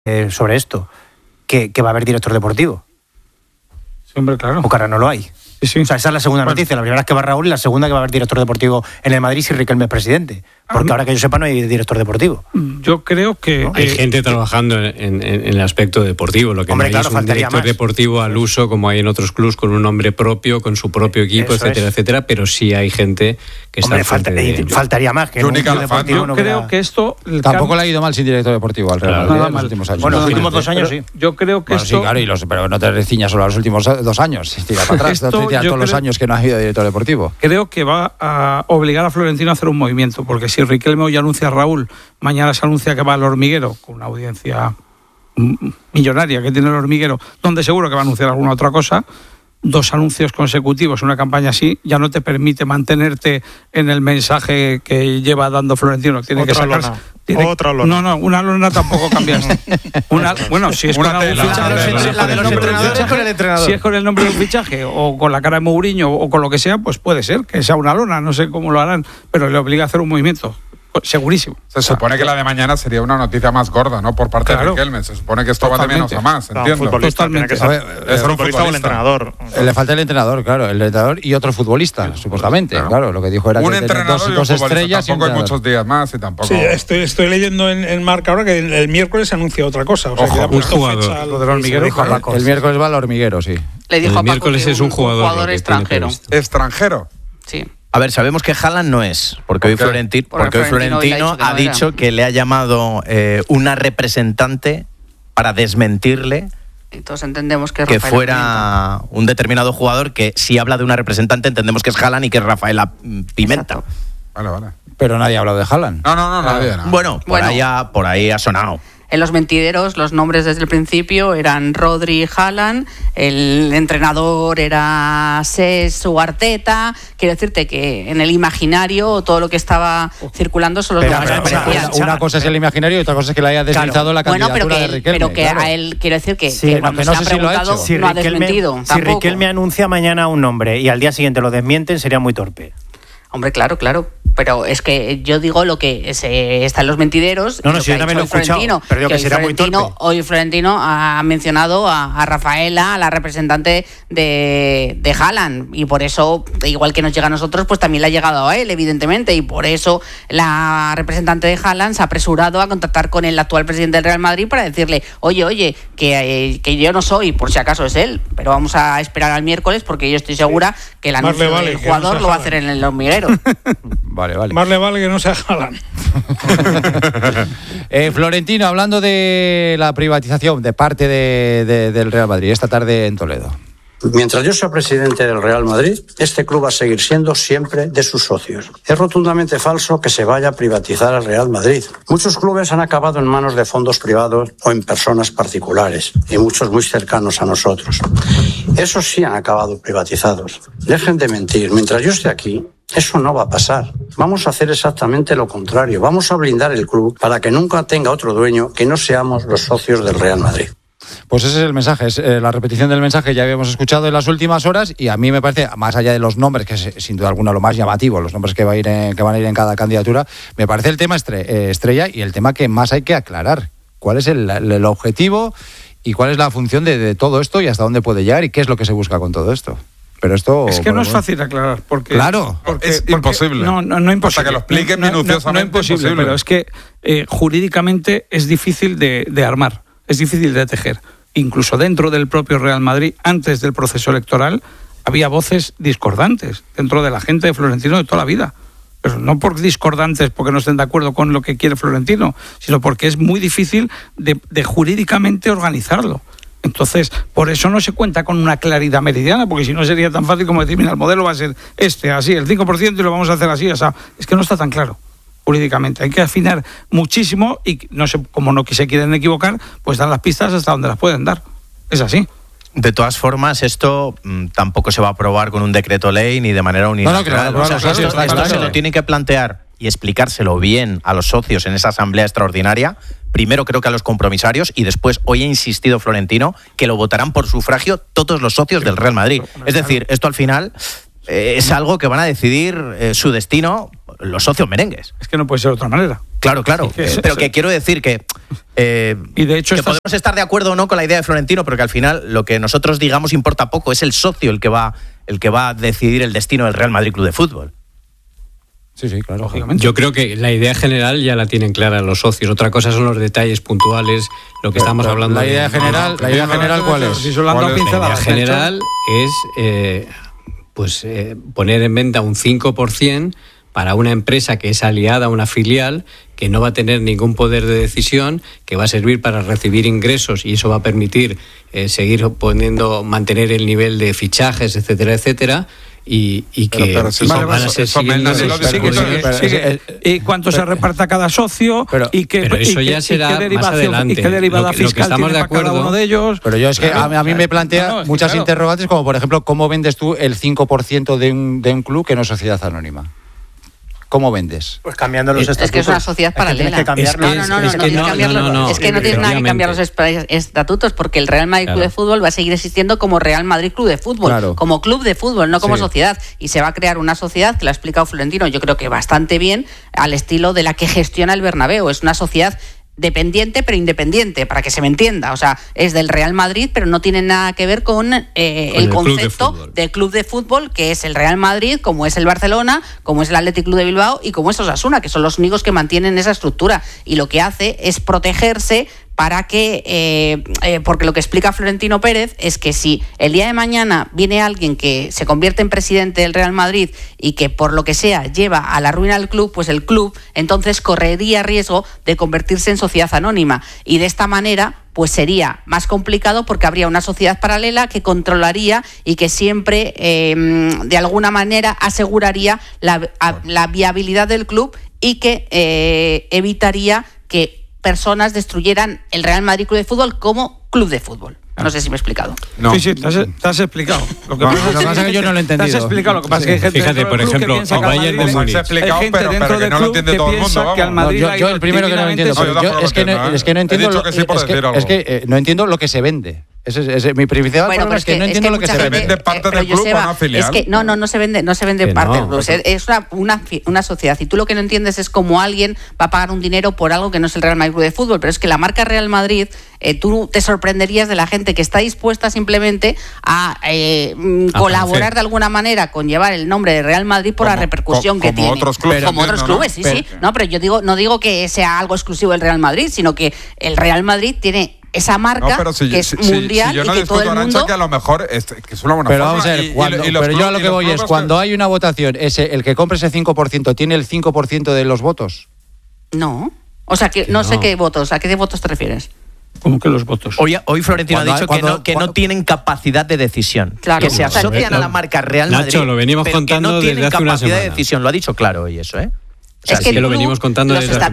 sobre esto, que va a haber director deportivo. Sí, hombre, claro. Porque ahora no lo hay. Sí. O sea, esa es la segunda noticia. La primera es que va Raúl y la segunda que va a haber director deportivo en el Madrid si Riquelme es presidente. Porque ahora que yo sepa no hay director deportivo. Yo creo que... ¿no? Hay gente trabajando en el aspecto deportivo. Lo que no hay es un director deportivo al uso como hay en otros clubs con un nombre propio, con su propio equipo, etcétera, etcétera. Pero sí hay gente que está... Faltaría más. Que yo creo que esto... Tampoco le ha ido mal sin director deportivo al Real Madrid en los últimos años. Bueno, los últimos 2 años sí. Yo creo que esto... Sí, claro, pero no te ciñas solo a los últimos 2 años. Tira para atrás, todos los años que no ha habido director deportivo. Creo que va a obligar a Florentino a hacer un movimiento, porque si Riquelme hoy anuncia a Raúl, mañana se anuncia que va al Hormiguero, con una audiencia millonaria que tiene el Hormiguero, donde seguro que va a anunciar alguna otra cosa. 2 anuncios consecutivos, una campaña así, ya no te permite mantenerte en el mensaje que lleva dando Florentino. Tiene otra que sacarse. Lona. Otra lona. No, una lona tampoco cambias. Bueno, si es con algún fichaje. La de los entrenadores con el entrenador. Si es con el nombre de un fichaje, o con la cara de Mourinho, o con lo que sea, pues puede ser que sea una lona. No sé cómo lo harán, pero le obliga a hacer un movimiento. Segurísimo. Se supone que la de mañana sería una noticia más gorda, ¿no? Por parte de Riquelme. Se supone que esto va de menos a más, entiendo. Totalmente. Es un futbolista o el entrenador. Le falta el entrenador, claro. El entrenador y otro futbolista, supuestamente. Claro, lo que dijo era un que entrenador dos estrellas. Tampoco hay muchos días más y tampoco... Sí, estoy leyendo en Marca ahora que el miércoles se anuncia otra cosa. O sea, que un jugador. Fecha lo del Hormiguero. El miércoles va al Hormiguero, sí. Le dijo el miércoles es un jugador extranjero. ¿Extranjero? Sí. A ver, sabemos que Haaland no es, porque hoy Florentino ha dicho que le ha llamado una representante para desmentirle y todos entendemos que fuera un determinado jugador, que si habla de una representante entendemos que es Haaland y que es Rafaela Pimenta. Exacto. Vale. Pero nadie ha hablado de Haaland. No, nadie. No. Bueno, por ahí ha sonado. En los mentideros, los nombres desde el principio eran Rodri y Haaland, el entrenador era Cesc o Arteta. Quiero decirte que en el imaginario todo lo que estaba circulando son los nombres que aparecían. Una cosa es el imaginario y otra cosa es que le haya deslizado la candidatura de Riquelme. Pero que a él, quiero decir que cuando no se ha preguntado no ha desmentido. Si Riquelme anuncia mañana un nombre y al día siguiente lo desmienten, sería muy torpe. Hombre, claro. Pero es que yo digo lo que está en los mentideros. No, si yo también lo he escuchado, pero digo que será muy torpe. Hoy Florentino ha mencionado a Rafaela, a la representante de Haaland, y por eso, igual que nos llega a nosotros, pues también le ha llegado a él, evidentemente, y por eso la representante de Haaland se ha apresurado a contactar con el actual presidente del Real Madrid para decirle, oye, que yo no soy, por si acaso es él, pero vamos a esperar al miércoles porque yo estoy segura que el anuncio del jugador lo va a hacer en el Hormiguero. Vale. Más le vale que no se Haaland. Florentino, hablando de la privatización de parte del Real Madrid esta tarde en Toledo. Mientras yo sea presidente del Real Madrid, este club va a seguir siendo siempre de sus socios. Es rotundamente falso que se vaya a privatizar el Real Madrid. Muchos clubes han acabado en manos de fondos privados o en personas particulares, y muchos muy cercanos a nosotros. Esos sí han acabado privatizados. Dejen de mentir. Mientras yo esté aquí, eso no va a pasar. Vamos a hacer exactamente lo contrario. Vamos a blindar el club para que nunca tenga otro dueño que no seamos los socios del Real Madrid. Pues ese es el mensaje, es la repetición del mensaje que ya habíamos escuchado en las últimas horas, y a mí me parece, más allá de los nombres, que es sin duda alguna lo más llamativo, los nombres que van a ir en cada candidatura, me parece el tema estrella y el tema que más hay que aclarar. ¿Cuál es el objetivo y cuál es la función de todo esto y hasta dónde puede llegar y qué es lo que se busca con todo esto? Pero esto... Es que no es fácil aclarar, porque... Claro. Es imposible. No imposible. Hasta que lo expliquen minuciosamente. No imposible, pero es que jurídicamente es difícil de armar, es difícil de tejer. Incluso dentro del propio Real Madrid, antes del proceso electoral, había voces discordantes dentro de la gente de Florentino de toda la vida. Pero no por discordantes porque no estén de acuerdo con lo que quiere Florentino, sino porque es muy difícil de jurídicamente organizarlo. Entonces, por eso no se cuenta con una claridad meridiana, porque si no sería tan fácil como decir, mira, el modelo va a ser así, el 5%, y lo vamos a hacer así, o sea, es que no está tan claro jurídicamente. Hay que afinar muchísimo y no sé, como no se quieren equivocar, pues dan las pistas hasta donde las pueden dar. Es así. De todas formas, esto tampoco se va a aprobar con un decreto ley ni de manera unilateral. Esto se lo tiene que plantear y explicárselo bien a los socios en esa asamblea extraordinaria. Primero creo que a los compromisarios y después, hoy ha insistido Florentino, que lo votarán por sufragio todos los socios del Real Madrid. Es decir, esto al final es algo que van a decidir su destino los socios merengues. Es que no puede ser de otra manera. Claro, pero que quiero decir que y de hecho que podemos estar de acuerdo o no con la idea de Florentino, pero que al final lo que nosotros digamos importa poco, es el socio el que va a decidir el destino del Real Madrid Club de Fútbol. Sí, claro. Lógicamente. Yo creo que la idea general ya la tienen clara los socios. Otra cosa son los detalles puntuales, lo que estamos hablando. La idea general, ¿cuál es? La idea general es poner en venta un 5% para una empresa que es aliada a una filial, que no va a tener ningún poder de decisión, que va a servir para recibir ingresos y eso va a permitir seguir mantener el nivel de fichajes, etcétera, etcétera. Y que van a ser siguientes. Y cuánto se reparta cada socio, pero eso ya será más adelante. Y qué derivada fiscal estamos de acuerdo cada uno de ellos. Pero yo es que a mí me plantea muchas interrogantes, como por ejemplo, ¿cómo vendes tú el 5% de un club que no es sociedad anónima? ¿Cómo vendes? Pues cambiando los estatutos. Es que es una sociedad paralela. No tienes nada que cambiar los estatutos, porque el Real Madrid Club de Fútbol va a seguir existiendo como Real Madrid Club de Fútbol, como club de fútbol, no como sociedad. Y se va a crear una sociedad, que lo ha explicado Florentino, yo creo que bastante bien, al estilo de la que gestiona el Bernabéu. Es una sociedad dependiente pero independiente, para que se me entienda. O sea, es del Real Madrid, pero no tiene nada que ver con el concepto del club de fútbol, que es el Real Madrid, como es el Barcelona, como es el Athletic Club de Bilbao y como es Osasuna, que son los únicos que mantienen esa estructura. Y lo que hace es protegerse para que, porque lo que explica Florentino Pérez es que si el día de mañana viene alguien que se convierte en presidente del Real Madrid y que por lo que sea lleva a la ruina al club, pues el club entonces correría riesgo de convertirse en sociedad anónima, y de esta manera pues sería más complicado, porque habría una sociedad paralela que controlaría y que siempre de alguna manera aseguraría la viabilidad del club y que evitaría que personas destruyeran el Real Madrid Club de Fútbol como club de fútbol. No sé si me he explicado. No. Sí, te has explicado. Lo que pasa es que yo no lo he entendido. Te has explicado. Lo que pasa es que hay gente, fíjate, por ejemplo, el Bayern de Múnich. Pero que no lo entiende todo el mundo. Yo el primero que no lo entiendo. Es que no entiendo. Es que no entiendo lo que se vende. Es mi principal problema, es que no entiendo lo que se vende parte del club o una filial. Es que no se vende parte del club. Es una sociedad. Y tú lo que no entiendes es cómo alguien va a pagar un dinero por algo que no es el Real Madrid Club de Fútbol. Pero es que la marca Real Madrid, tú te sorprenderías de la gente que está dispuesta simplemente a colaborar de alguna manera con llevar el nombre de Real Madrid por la repercusión que tiene. Como otros clubes, sí. No, pero yo no digo que sea algo exclusivo del Real Madrid, sino que el Real Madrid tiene esa marca que es mundial y que todo el mundo... que a lo mejor es una buena pero vamos a ver, pero yo a lo que voy es, cuando hay una votación, el que compre ese 5%, ¿tiene el 5% de los votos? No. O sea, que no sé qué votos. ¿A qué de votos te refieres? ¿Cómo que los votos? Hoy Florentino ha dicho que no tienen capacidad de decisión. Claro, que se asocian a la marca Real Madrid. Nacho, lo venimos contando desde hace una semana. Que no tienen capacidad de decisión. Lo ha dicho claro hoy eso, ¿eh? O sea, es que lo venimos contando desde